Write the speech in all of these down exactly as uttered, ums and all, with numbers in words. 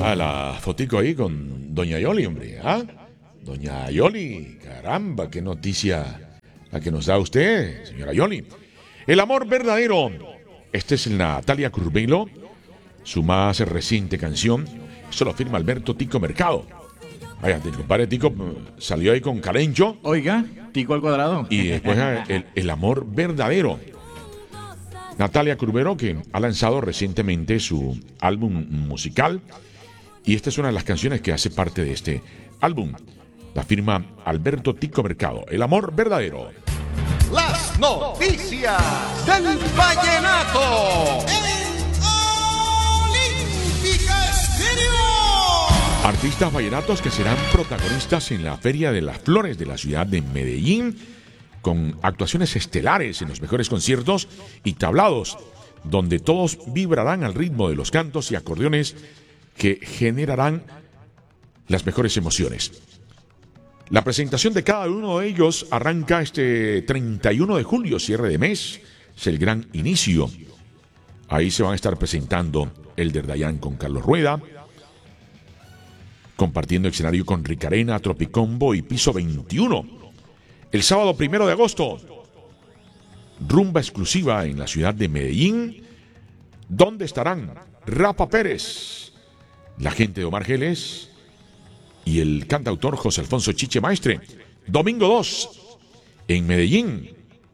A la fotico ahí con doña Yoli, hombre, ¿ah? Doña Yoli, caramba, qué noticia la que nos da usted, señora Yoli. El amor verdadero. Este es el Natalia Curvelo, su más reciente canción. Eso lo firma Alberto Tico Mercado. Vaya, el compadre Tico salió ahí con Calencho. Oiga, Tico al cuadrado. Y después el, el amor verdadero. Natalia Curvelo, que ha lanzado recientemente su álbum musical. Y esta es una de las canciones que hace parte de este álbum. La firma Alberto Tico Mercado. El amor verdadero. Las noticias del vallenato. Artistas vallenatos que serán protagonistas en la Feria de las Flores de la ciudad de Medellín, con actuaciones estelares en los mejores conciertos y tablados, donde todos vibrarán al ritmo de los cantos y acordeones que generarán las mejores emociones. La presentación de cada uno de ellos arranca este treinta y uno de julio, cierre de mes, es el gran inicio. Ahí se van a estar presentando Elder Dayan con Carlos Rueda, compartiendo escenario con Ricarena, Tropicombo y Piso veintiuno. El sábado primero de agosto, rumba exclusiva en la ciudad de Medellín, donde estarán Rafa Pérez, la gente de Omar Geles y el cantautor José Alfonso Chiche Maestre. Domingo dos, en Medellín,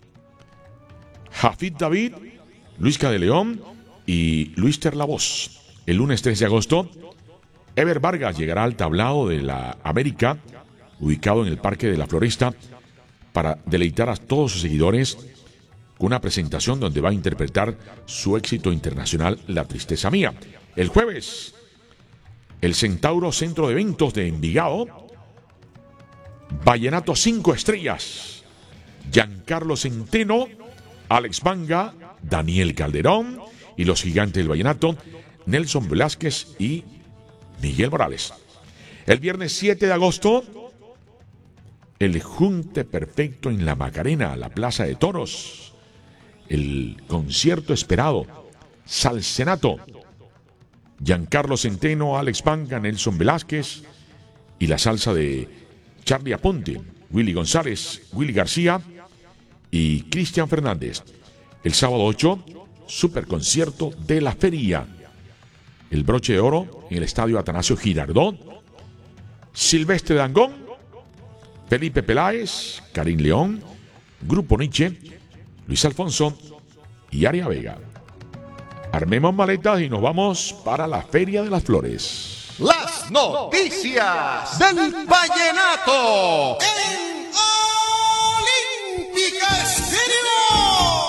Jafid David, Luisca de León y Luis Terlavoz. El lunes tres de agosto, Ever Vargas llegará al tablado de la América, ubicado en el Parque de la Floresta, para deleitar a todos sus seguidores con una presentación donde va a interpretar su éxito internacional La Tristeza Mía. El jueves, el Centauro Centro de Eventos de Envigado, Vallenato cinco estrellas, Giancarlo Centeno, Alex Manga, Daniel Calderón y los gigantes del vallenato, Nelson Velázquez y Miguel Morales. El viernes siete de agosto, el Junte Perfecto en la Macarena, la Plaza de Toros. El concierto esperado, Salcenato, Giancarlo Centeno, Alex Manga, Nelson Velázquez y la salsa de Charlie Aponte, Willy González, Willy García y Cristian Fernández. El sábado ocho, super concierto de la feria. El broche de oro en el estadio Atanasio Girardot, Silvestre Dangond, Felipe Peláez, Karim León, Grupo Nietzsche, Luis Alfonso y Aria Vega. Armemos maletas y nos vamos para la Feria de las Flores. Las noticias del vallenato.